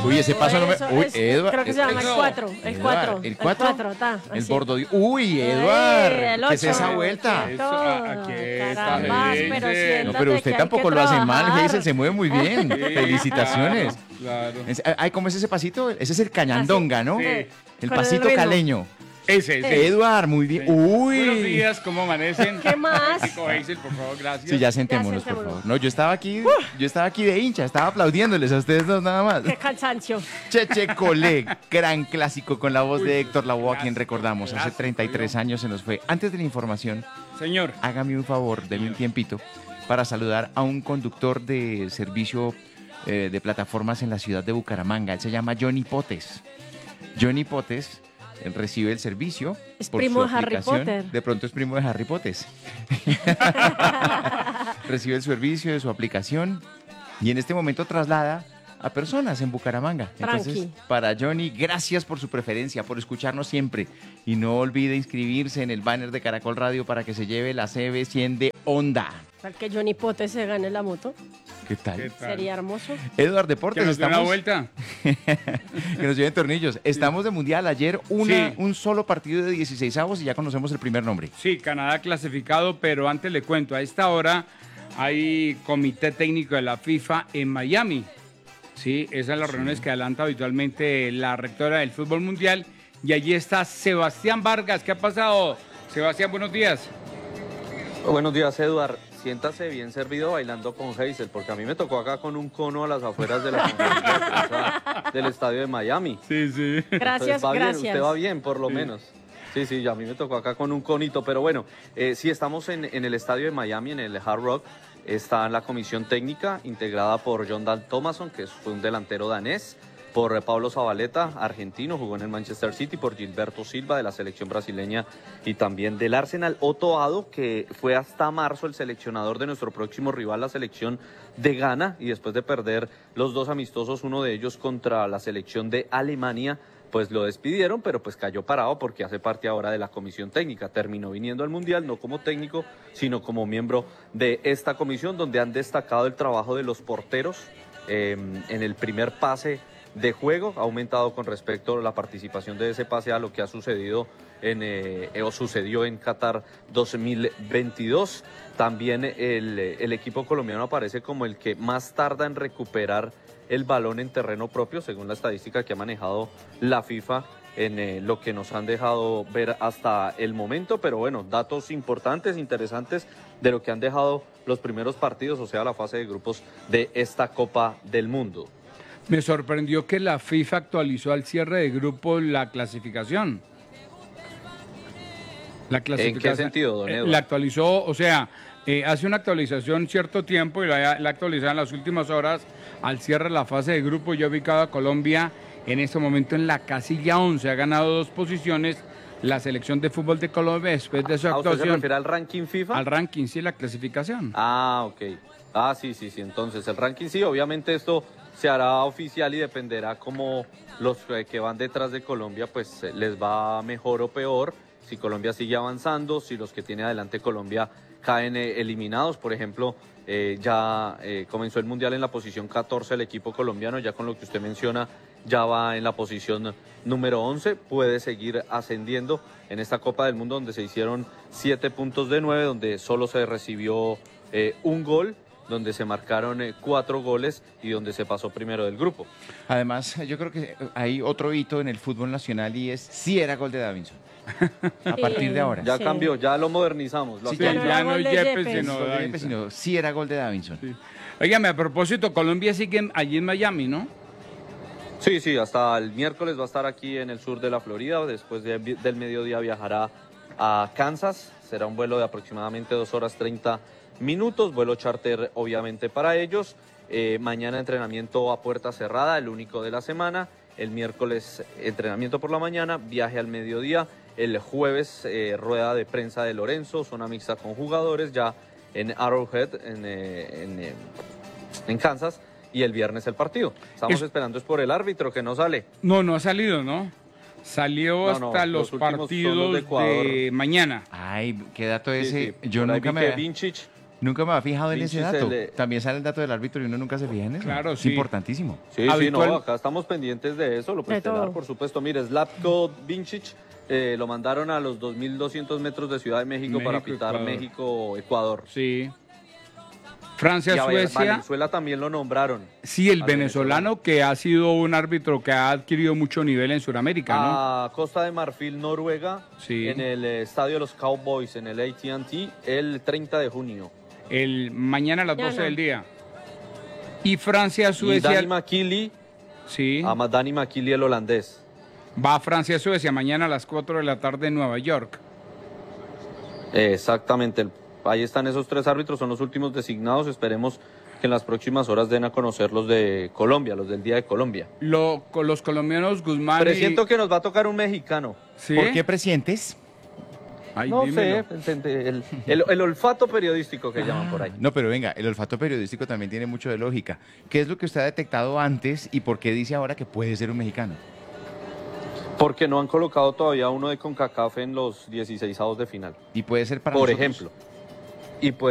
Uy, ese paso no me... Uy, Creo Eduard. que se llama el 4. El 4. ¿El 4? El así. bordo. Uy, Eduard. El ¿Qué es 8. esa vuelta? Eso, aquí está, Caramba, Hazel. pero No, siéntate pero que usted hay tampoco que lo hace mal, trabajar. Hazel, se mueve muy bien. Sí, Felicitaciones. Claro. Ay, ¿cómo es ese pasito? Ese es el cañandonga, ¿no? Sí. El Con el pasito ritmo. caleño. Ese. Eduard, muy bien. Sí. Buenos Uy. días, ¿cómo amanecen? ¿Qué más? Chico Hazel, por favor, gracias. Sí, ya sentémonos, por sentémonos. favor. No, yo estaba aquí de hincha, estaba aplaudiéndoles a ustedes dos nada más. Qué cansancio. Cheche Colé, gran clásico con la voz de Héctor Lavoe, a quien clásico, recordamos. Hace clásico, 33 yo. años se nos fue. Antes de la información, Señor. hágame un favor, deme un tiempito para saludar a un conductor de servicio de plataformas en la ciudad de Bucaramanga. Él se llama Johnny Potes. Johnny Potes recibe el servicio. Es por primo su de Harry aplicación. Potter. De pronto es primo de Harry Potes. Recibe el servicio de su aplicación y en este momento traslada a personas en Bucaramanga. Entonces, Tranqui. para Johnny, gracias por su preferencia, por escucharnos siempre. Y no olvide inscribirse en el banner de Caracol Radio para que se lleve la CB100 de Honda. Para que Johnny Pote se gane la moto. ¿Qué tal? ¿Qué tal? Sería hermoso. Eduard Que Deportes, nos dé una estamos... vuelta. que nos lleven tornillos. Estamos de Mundial. Ayer Sí. un solo partido de 16avos y ya conocemos el primer nombre. Sí, Canadá clasificado, pero antes le cuento, a esta hora hay comité técnico de la FIFA en Miami. Sí, esas son las reuniones que adelanta habitualmente la rectora del fútbol mundial. Y allí está Sebastián Vargas. ¿Qué ha pasado? Sebastián, buenos días. Buenos días, Eduard. Siéntase bien servido bailando con Hazel, porque a mí me tocó acá con un cono a las afueras de la conferencia de prensa del estadio de Miami. Sí, sí. Gracias, Entonces, va bien, gracias. usted va bien, por lo menos. Sí, ya a mí me tocó acá con un conito, pero bueno, sí, estamos en el estadio de Miami, en el Hard Rock. Está la comisión técnica integrada por John Dahl Tomasson, que fue un delantero danés, por Pablo Zabaleta, argentino, jugó en el Manchester City, por Gilberto Silva de la selección brasileña y también del Arsenal, Otto Addo, que fue hasta marzo el seleccionador de nuestro próximo rival, la selección de Ghana, y después de perder los dos amistosos, uno de ellos contra la selección de Alemania, pues lo despidieron, pero pues cayó parado porque hace parte ahora de la comisión técnica. Terminó viniendo al Mundial, no como técnico, sino como miembro de esta comisión, donde han destacado el trabajo de los porteros en el primer pase de juego. Ha aumentado con respecto a la participación de ese pase a lo que ha sucedido o sucedió en Qatar 2022. También el equipo colombiano aparece como el que más tarda en recuperar el balón en terreno propio, según la estadística que ha manejado la FIFA en lo que nos han dejado ver hasta el momento. Pero bueno, datos importantes, interesantes de lo que han dejado los primeros partidos, o sea, la fase de grupos de esta Copa del Mundo. Me sorprendió que la FIFA actualizó al cierre de grupo la clasificación. ¿En qué sentido, don Eduardo? La actualizó, o sea, hace una actualización cierto tiempo y la actualizó en las últimas horas al cierre de la fase de grupo. Yo he ubicado a Colombia en este momento en la casilla 11. Ha ganado 2 posiciones la selección de fútbol de Colombia después de su ¿Usted se actuación. refiere al ranking FIFA? Al ranking, sí, la clasificación. Ok. Sí. Entonces, el ranking sí, obviamente esto se hará oficial y dependerá cómo los que van detrás de Colombia, pues les va mejor o peor. Si Colombia sigue avanzando, si los que tiene adelante Colombia caen eliminados. Por ejemplo, ya comenzó el Mundial en la posición 14 el equipo colombiano, ya con lo que usted menciona, ya va en la posición número 11, puede seguir ascendiendo en esta Copa del Mundo, donde se hicieron 7 puntos de 9, donde solo se recibió un gol, donde se marcaron 4 goles y donde se pasó primero del grupo. Además, yo creo que hay otro hito en el fútbol nacional y es si era gol de Davinson. A partir de ahora. Ya Sí. cambió, ya lo modernizamos. Lo Sí, Sí, actualizamos. ya era no gol de Yepes, Yepes. sino Gol de Davinson. Yepes, sino sí era gol de Davinson. Sí. Óigame, a propósito, Colombia sigue allí en Miami, ¿no? Sí, hasta el miércoles va a estar aquí en el sur de la Florida. Después del mediodía viajará a Kansas. Será un vuelo de aproximadamente 2 horas 30 minutos. Vuelo charter, obviamente, para ellos. Mañana entrenamiento a puerta cerrada, el único de la semana. El miércoles entrenamiento por la mañana, viaje al mediodía. El jueves rueda de prensa de Lorenzo, zona mixta con jugadores ya en Arrowhead, en Kansas. Y el viernes el partido. Estamos esperando es por el árbitro que no sale. No ha salido, ¿no? Salió No, hasta los los últimos son los partidos de Ecuador. de mañana. Ay, qué dato Sí, ese. sí. Yo Por ahí nunca vi me que había, Vincic Nunca me había fijado en ese Vinicius, dato. También sale el dato del árbitro y uno nunca se fija en eso. Claro, es sí. importantísimo. Sí, sí, Habitual- no, acá estamos pendientes de eso, lo preestelar, todo. por supuesto. Mire, Slavko Vincic lo mandaron a los 2.200 metros de Ciudad de México para México, pitar Ecuador. México-Ecuador. Sí. Y a Francia-Suecia. Valenzuela también lo nombraron. Sí, el Al venezolano que ha sido un árbitro que ha adquirido mucho nivel en Sudamérica, ¿no? A Costa de Marfil, Noruega, Sí. en el estadio de los Cowboys, en el AT&T, el 30 de junio. Mañana a las Mañana. 12 del día. Y Y Francia-Suecia. Danny McKinley, Sí. Danny McKinley, el holandés. Va a Francia-Suecia mañana a las 4 de la tarde en Nueva York. Exactamente. Ahí están esos 3 árbitros, son los últimos designados. Esperemos que en las próximas horas den a conocer los de Colombia, los del Día de Colombia. Con los colombianos Guzmán Presiento que nos va a tocar un mexicano. ¿Sí? ¿Por qué presientes? Ay, No dímelo. sé, el olfato periodístico que llaman por ahí. No, pero venga, el olfato periodístico también tiene mucho de lógica. ¿Qué es lo que usted ha detectado antes y por qué dice ahora que puede ser un mexicano? Porque no han colocado todavía uno de CONCACAF en los 16avos de final, Y puede ser para por nosotros. ejemplo. Y pues